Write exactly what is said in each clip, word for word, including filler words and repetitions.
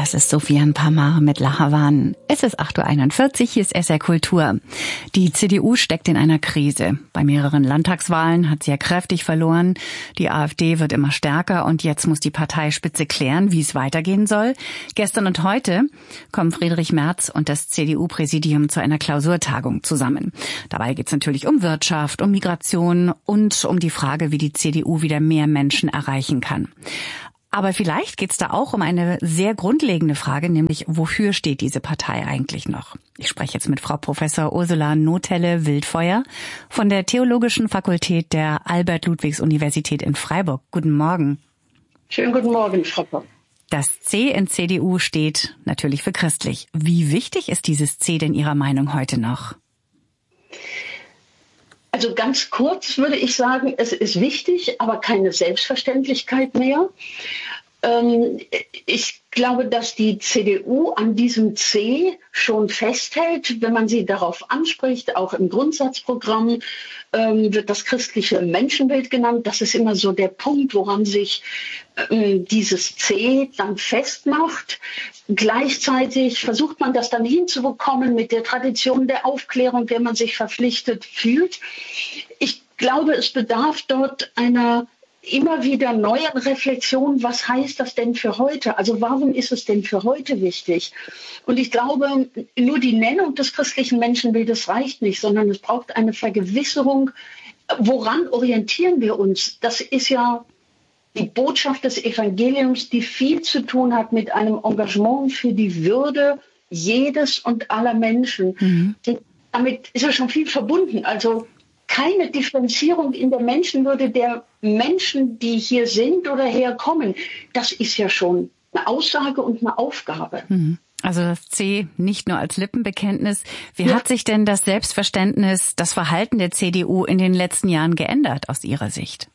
Das ist Sofian Pamar mit Lahavan. Es ist acht Uhr einundvierzig, hier ist S R Kultur. Die C D U steckt in einer Krise. Bei mehreren Landtagswahlen hat sie ja kräftig verloren. Die AfD wird immer stärker und jetzt muss die Parteispitze klären, wie es weitergehen soll. Gestern und heute kommen Friedrich Merz und das C D U-Präsidium zu einer Klausurtagung zusammen. Dabei geht es natürlich um Wirtschaft, um Migration und um die Frage, wie die C D U wieder mehr Menschen erreichen kann. Aber vielleicht geht es da auch um eine sehr grundlegende Frage, nämlich wofür steht diese Partei eigentlich noch? Ich spreche jetzt mit Frau Professor Ursula Nothelle-Wildfeuer von der Theologischen Fakultät der Albert-Ludwigs-Universität in Freiburg. Guten Morgen. Schönen guten Morgen, Frau Popp. Das C in C D U steht natürlich für christlich. Wie wichtig ist dieses C denn Ihrer Meinung heute noch? Also ganz kurz würde ich sagen, es ist wichtig, aber keine Selbstverständlichkeit mehr. Ähm, ich glaube, dass die C D U an diesem C schon festhält, wenn man sie darauf anspricht. Auch im Grundsatzprogramm ähm, wird das christliche Menschenbild genannt. Das ist immer so der Punkt, woran sich ähm, dieses C dann festmacht. Gleichzeitig versucht man das dann hinzubekommen mit der Tradition der Aufklärung, der man sich verpflichtet fühlt. Ich glaube, es bedarf dort einer immer wieder neuen Reflexion. Was heißt das denn für heute? Also warum ist es denn für heute wichtig? Und ich glaube, nur die Nennung des christlichen Menschenbildes reicht nicht, sondern es braucht eine Vergewisserung. Woran orientieren wir uns? Das ist ja die Botschaft des Evangeliums, die viel zu tun hat mit einem Engagement für die Würde jedes und aller Menschen. Mhm. Damit ist ja schon viel verbunden. Also keine Differenzierung in der Menschenwürde der Menschen, die hier sind oder herkommen. Das ist ja schon eine Aussage und eine Aufgabe. Also das C nicht nur als Lippenbekenntnis. Wie ja. hat sich denn das Selbstverständnis, das Verhalten der C D U in den letzten Jahren geändert aus Ihrer Sicht?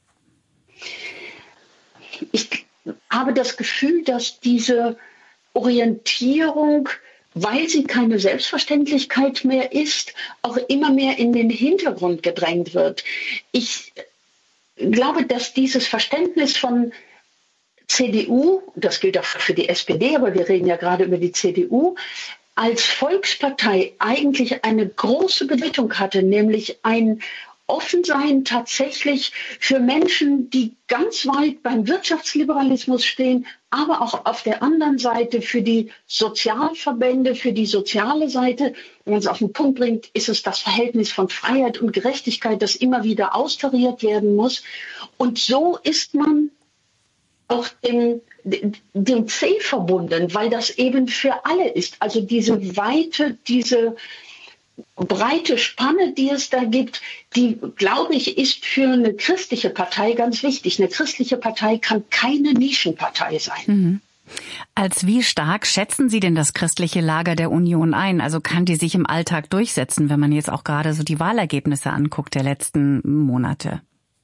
Ich habe das Gefühl, dass diese Orientierung, weil sie keine Selbstverständlichkeit mehr ist, auch immer mehr in den Hintergrund gedrängt wird. Ich glaube, dass dieses Verständnis von C D U, das gilt auch für die S P D, aber wir reden ja gerade über die C D U, als Volkspartei eigentlich eine große Bedeutung hatte, nämlich ein Offensein tatsächlich für Menschen, die ganz weit beim Wirtschaftsliberalismus stehen, aber auch auf der anderen Seite für die Sozialverbände, für die soziale Seite. Wenn man es auf den Punkt bringt, ist es das Verhältnis von Freiheit und Gerechtigkeit, das immer wieder austariert werden muss. Und so ist man auch dem, dem C verbunden, weil das eben für alle ist. Also diese Weite, diese breite Spanne, die es da gibt, die, glaube ich, ist für eine christliche Partei ganz wichtig. Eine christliche Partei kann keine Nischenpartei sein. Mhm. Als wie stark schätzen Sie denn das christliche Lager der Union ein? Also kann die sich im Alltag durchsetzen, wenn man jetzt auch gerade so die Wahlergebnisse anguckt der letzten Monate?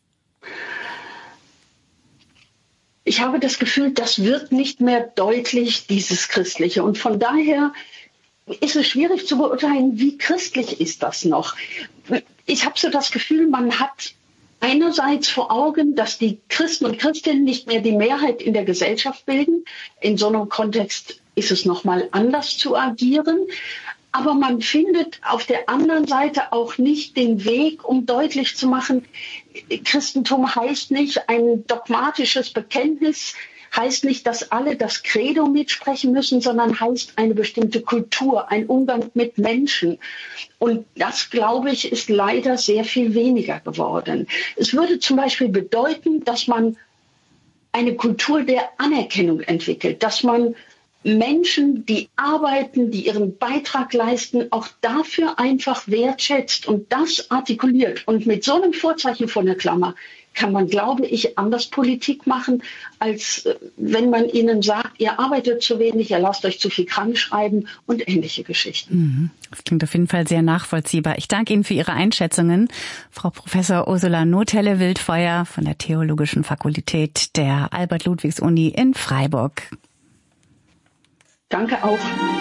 Ich habe das Gefühl, das wird nicht mehr deutlich, dieses Christliche. Und von daher ist es schwierig zu beurteilen, wie christlich ist das noch. Ich habe so das Gefühl, man hat einerseits vor Augen, dass die Christen und Christinnen nicht mehr die Mehrheit in der Gesellschaft bilden. In so einem Kontext ist es nochmal anders zu agieren. Aber man findet auf der anderen Seite auch nicht den Weg, um deutlich zu machen, Christentum heißt nicht ein dogmatisches Bekenntnis, heißt nicht, dass alle das Credo mitsprechen müssen, sondern heißt eine bestimmte Kultur, ein Umgang mit Menschen. Und das, glaube ich, ist leider sehr viel weniger geworden. Es würde zum Beispiel bedeuten, dass man eine Kultur der Anerkennung entwickelt, dass man Menschen, die arbeiten, die ihren Beitrag leisten, auch dafür einfach wertschätzt und das artikuliert. Und mit so einem Vorzeichen vor der Klammer kann man, glaube ich, anders Politik machen, als wenn man ihnen sagt, ihr arbeitet zu wenig, ihr lasst euch zu viel krank schreiben und ähnliche Geschichten. Das klingt auf jeden Fall sehr nachvollziehbar. Ich danke Ihnen für Ihre Einschätzungen, Frau Professor Ursula Nothelle-Wildfeuer von der Theologischen Fakultät der Albert-Ludwigs-Uni in Freiburg. Danke auch.